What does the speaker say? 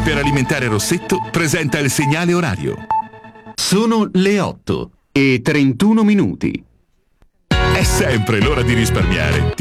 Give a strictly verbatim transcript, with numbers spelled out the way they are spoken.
per alimentare Rossetto presenta il segnale orario. Sono le otto e trentuno minuti. È sempre l'ora di risparmiare.